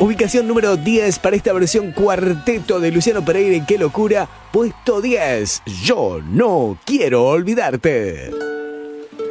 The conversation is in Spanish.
Ubicación número 10 para esta versión cuarteto de Luciano Pereira y Qué Locura. Puesto 10, Yo no quiero olvidarte.